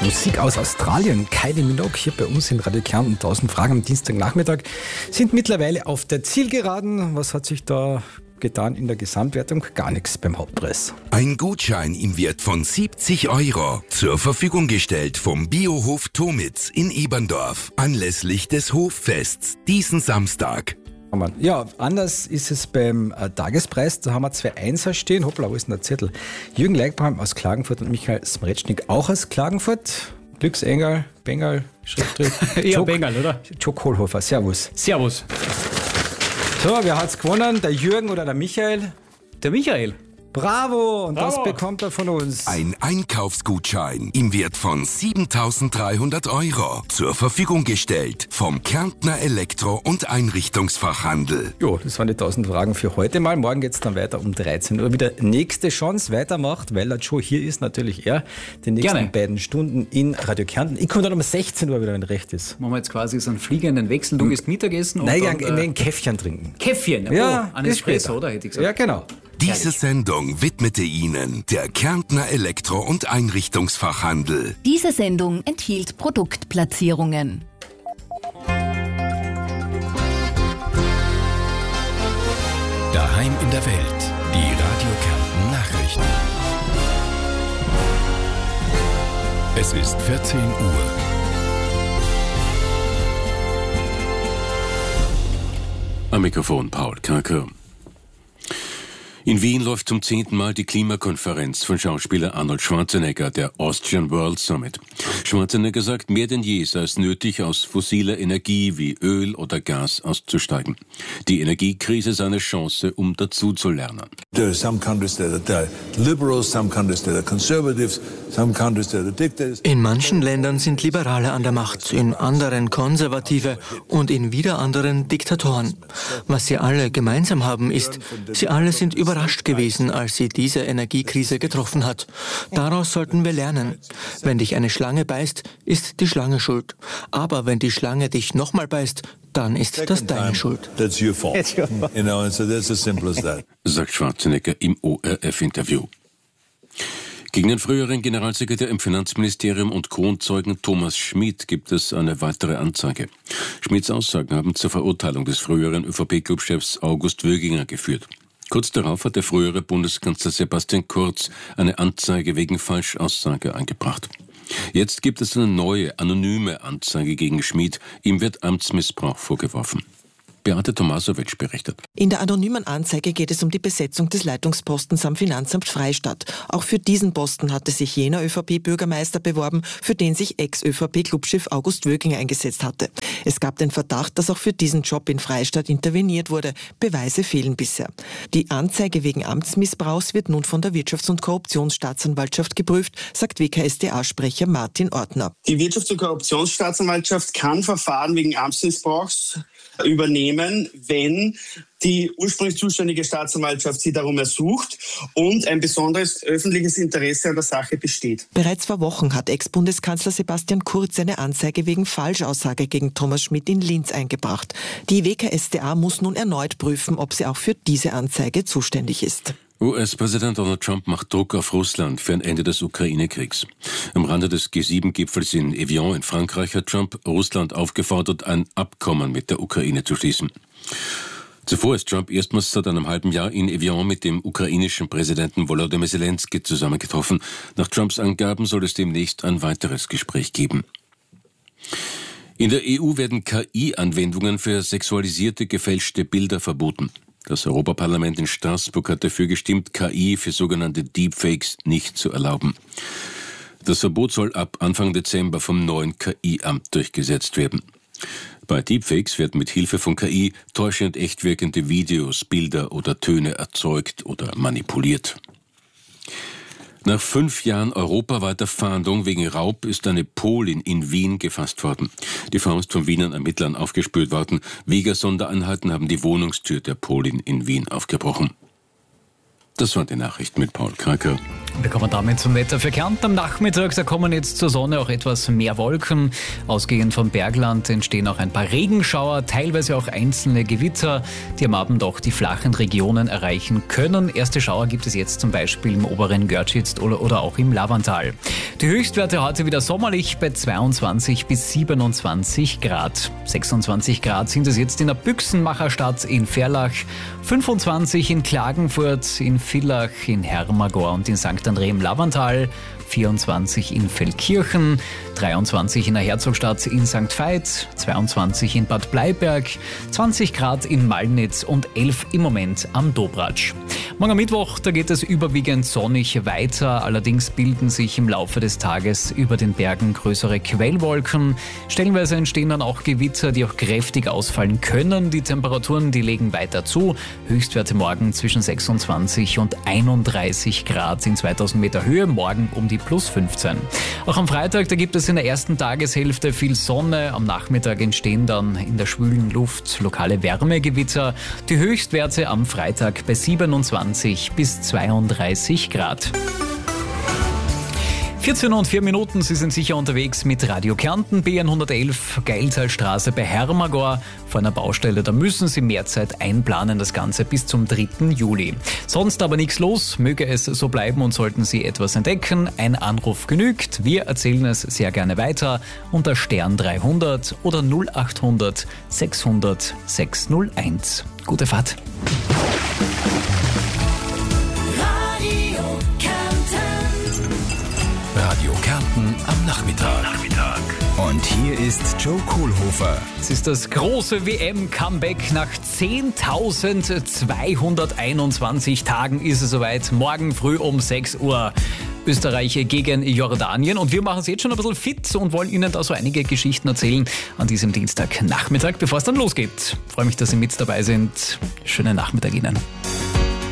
Musik aus Australien. Kylie Minogue hier bei uns in Radio Kärnten. 1000 Fragen am Dienstagnachmittag sind mittlerweile auf der Zielgeraden. Was hat sich da getan in der Gesamtwertung? Gar nichts beim Hauptpreis. Ein Gutschein im Wert von 70 € zur Verfügung gestellt vom Biohof Tomitz in Eberndorf anlässlich des Hoffests diesen Samstag. Ja, anders ist es beim Tagespreis. Da haben wir 2 Einser stehen. Hoppla, wo ist denn der Zettel? Jürgen Leikbaum aus Klagenfurt und Michael Smretschnik auch aus Klagenfurt. Glücksengel, Bengal, Schriftstrich. Ja, Bengal, oder? Joe Kohlhofer, servus. Servus. So, wer hat's gewonnen? Der Jürgen oder der Michael? Der Michael. Bravo! Und Bravo. Das bekommt er von uns. Ein Einkaufsgutschein im Wert von 7.300 € zur Verfügung gestellt vom Kärntner Elektro- und Einrichtungsfachhandel. Jo, das waren die 1000 Fragen für heute mal. Morgen geht's dann weiter um 13 Uhr. Wieder nächste Chance weitermacht, weil der Joe hier ist, natürlich er. Die nächsten beiden Stunden in Radio Kärnten. Ich komme dann um 16 Uhr wieder, wenn recht ist. Machen wir jetzt quasi so einen fliegenden Wechsel. Du gehst Mittagessen und Nein, dann, ein Käffchen trinken. Käffchen? Ja, ein bis Espresso, später. oder? Hätte ich gesagt. Ja, genau. Diese Sendung widmete Ihnen der Kärntner Elektro- und Einrichtungsfachhandel. Diese Sendung enthielt Produktplatzierungen. Daheim in der Welt. Die Radio Kärnten Nachrichten. Es ist 14 Uhr. Am Mikrofon Paul Karker. In Wien läuft zum 10. Mal die Klimakonferenz von Schauspieler Arnold Schwarzenegger, der Austrian World Summit. Schwarzenegger sagt, mehr denn je sei es nötig, aus fossiler Energie wie Öl oder Gas auszusteigen. Die Energiekrise sei eine Chance, um dazuzulernen. There are some countries that are liberals, some countries that are conservatives, some countries that are dictators. In manchen Ländern sind Liberale an der Macht, in anderen Konservative und in wieder anderen Diktatoren. Was sie alle gemeinsam haben ist, sie alle sind überrascht gewesen, als sie diese Energiekrise getroffen hat. Daraus sollten wir lernen. Wenn dich eine Schlange beißt, ist die Schlange schuld. Aber wenn die Schlange dich nochmal beißt, dann ist das deine Schuld. That's your fault. You know, and so that's as simple as that. Sagt Schwarzenegger im ORF-Interview. Gegen den früheren Generalsekretär im Finanzministerium und Kronzeugen Thomas Schmid gibt es eine weitere Anzeige. Schmids Aussagen haben zur Verurteilung des früheren ÖVP-Clubchefs August Wöginger geführt. Kurz darauf hat der frühere Bundeskanzler Sebastian Kurz eine Anzeige wegen Falschaussage eingebracht. Jetzt gibt es eine neue, anonyme Anzeige gegen Schmid. Ihm wird Amtsmissbrauch vorgeworfen. Beate Tomasowitsch berichtet. In der anonymen Anzeige geht es um die Besetzung des Leitungspostens am Finanzamt Freistadt. Auch für diesen Posten hatte sich jener ÖVP-Bürgermeister beworben, für den sich Ex-ÖVP-Clubchef August Wöginger eingesetzt hatte. Es gab den Verdacht, dass auch für diesen Job in Freistadt interveniert wurde. Beweise fehlen bisher. Die Anzeige wegen Amtsmissbrauchs wird nun von der Wirtschafts- und Korruptionsstaatsanwaltschaft geprüft, sagt WKStA-Sprecher Martin Ortner. Die Wirtschafts- und Korruptionsstaatsanwaltschaft kann Verfahren wegen Amtsmissbrauchs übernehmen, wenn die ursprünglich zuständige Staatsanwaltschaft sie darum ersucht und ein besonderes öffentliches Interesse an der Sache besteht. Bereits vor Wochen hat Ex-Bundeskanzler Sebastian Kurz eine Anzeige wegen Falschaussage gegen Thomas Schmid in Linz eingebracht. Die WKStA muss nun erneut prüfen, ob sie auch für diese Anzeige zuständig ist. US-Präsident Donald Trump macht Druck auf Russland für ein Ende des Ukraine-Kriegs. Am Rande des G7-Gipfels in Evian in Frankreich hat Trump Russland aufgefordert, ein Abkommen mit der Ukraine zu schließen. Zuvor ist Trump erstmals seit einem halben Jahr in Evian mit dem ukrainischen Präsidenten Volodymyr Zelensky zusammengetroffen. Nach Trumps Angaben soll es demnächst ein weiteres Gespräch geben. In der EU werden KI-Anwendungen für sexualisierte, gefälschte Bilder verboten. Das Europaparlament in Straßburg hat dafür gestimmt, KI für sogenannte Deepfakes nicht zu erlauben. Das Verbot soll ab Anfang Dezember vom neuen KI-Amt durchgesetzt werden. Bei Deepfakes werden mit Hilfe von KI täuschend echt wirkende Videos, Bilder oder Töne erzeugt oder manipuliert. Nach 5 Jahren europaweiter Fahndung wegen Raub ist eine Polin in Wien gefasst worden. Die Frau ist von Wienern Ermittlern aufgespürt worden. Vega-Sondereinheiten haben die Wohnungstür der Polin in Wien aufgebrochen. Das waren die Nachrichten mit Paul Kracker. Wir kommen damit zum Wetter für Kärnten am Nachmittag. Da kommen jetzt zur Sonne auch etwas mehr Wolken. Ausgehend vom Bergland entstehen auch ein paar Regenschauer, teilweise auch einzelne Gewitter, die am Abend auch die flachen Regionen erreichen können. Erste Schauer gibt es jetzt zum Beispiel im oberen Görtschitz oder auch im Lavantal. Die Höchstwerte heute wieder sommerlich bei 22 bis 27 Grad. 26 Grad sind es jetzt in der Büchsenmacherstadt in Ferlach, 25 in Klagenfurt, in Villach, in Hermagor und in St. André im Lavantal, 24 in Feldkirchen, 23 in der Herzogstadt in St. Veit, 22 in Bad Bleiberg, 20 Grad in Malnitz und 11 im Moment am Dobratsch. Morgen am Mittwoch, da geht es überwiegend sonnig weiter, allerdings bilden sich im Laufe des Tages über den Bergen größere Quellwolken. Stellenweise entstehen dann auch Gewitter, die auch kräftig ausfallen können. Die Temperaturen, die legen weiter zu. Höchstwerte morgen zwischen 26 und 31 Grad in 2000 Meter Höhe, morgen um die plus 15. Auch am Freitag, da gibt es in der ersten Tageshälfte viel Sonne. Am Nachmittag entstehen dann in der schwülen Luft lokale Wärmegewitter. Die Höchstwerte am Freitag bei 27 bis 32 Grad. 14 und 4 Minuten, Sie sind sicher unterwegs mit Radio Kärnten, BN111, Geiltalstraße bei Hermagor. Vor einer Baustelle, da müssen Sie mehr Zeit einplanen, das Ganze bis zum 3. Juli. Sonst aber nichts los, möge es so bleiben und sollten Sie etwas entdecken, ein Anruf genügt. Wir erzählen es sehr gerne weiter unter Stern 300 oder 0800 600 601. Gute Fahrt. Radio Kärnten am Nachmittag. Und hier ist Joe Kohlhofer. Es ist das große WM-Comeback. Nach 10.221 Tagen ist es soweit. Morgen früh um 6 Uhr. Österreich gegen Jordanien. Und wir machen es jetzt schon ein bisschen fit und wollen Ihnen da so einige Geschichten erzählen an diesem Dienstagnachmittag, bevor es dann losgeht. Ich freue mich, dass Sie mit dabei sind. Schönen Nachmittag Ihnen.